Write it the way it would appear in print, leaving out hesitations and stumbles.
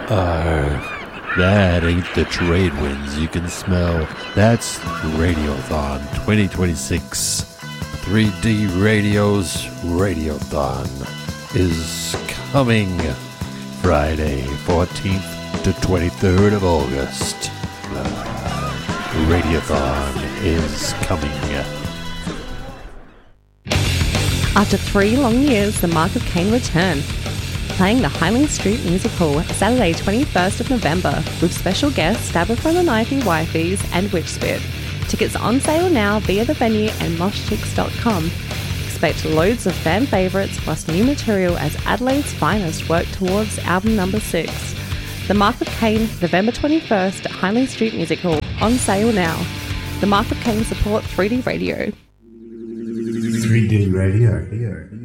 That ain't the trade winds you can smell. That's Radiothon 2026. 3D Radio's Radiothon is coming Friday, 14th to 23rd of August. Radiothon is coming. After 3 long years, the Mark of Cain return, playing the Highland Street Music Hall Saturday 21st of November with special guests Stabber from the Knifey Wifeys and Witchspit. Tickets on sale now via the venue and moshchicks.com. Expect loads of fan favourites plus new material as Adelaide's finest work towards album number 6. The Mark of Cain, November 21st at Highland Street Music Hall, on sale now. The Mark of Cain support 3D Radio. 3D Radio.